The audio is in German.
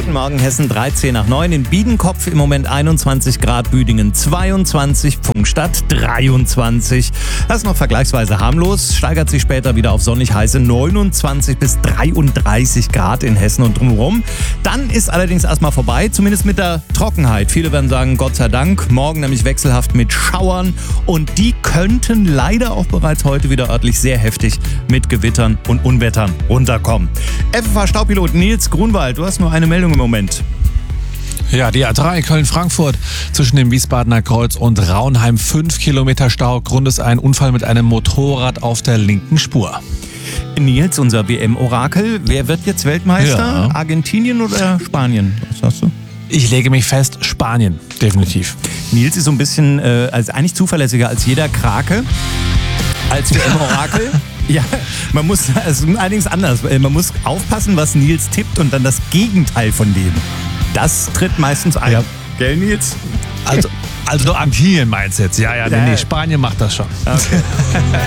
Guten Morgen Hessen, 13 nach 9. In Biedenkopf im Moment 21 Grad, Büdingen 22, Pfungstadt 23. Das ist noch vergleichsweise harmlos, steigert sich später wieder auf sonnig heiße 29 bis 33 Grad in Hessen und drumherum. Dann ist allerdings erstmal vorbei, zumindest mit der Trockenheit. Viele werden sagen, Gott sei Dank, morgen nämlich wechselhaft mit Schauern und die könnten leider auch bereits heute wieder örtlich sehr heftig mit Gewittern und Unwettern runterkommen. FFH-Staupilot Nils Grunwald, du hast nur eine Meldung im Moment. Ja, die A3 Köln-Frankfurt zwischen dem Wiesbadener Kreuz und Raunheim 5 Kilometer Stau. Grund ist ein Unfall mit einem Motorrad auf der linken Spur. Nils, unser WM-Orakel, wer wird jetzt Weltmeister? Ja. Argentinien oder Spanien? Was sagst du? Ich lege mich fest, Spanien, definitiv. Nils ist so ein bisschen also eigentlich zuverlässiger als jeder Krake, als WM-Orakel. Ja, man muss, also allerdings anders, man muss aufpassen, was Nils tippt und dann das Gegenteil von dem. Das tritt meistens ein. Ja. Gell, Nils? Also Argentinien meinst du jetzt? Ja, nee, Spanien macht das schon. Okay.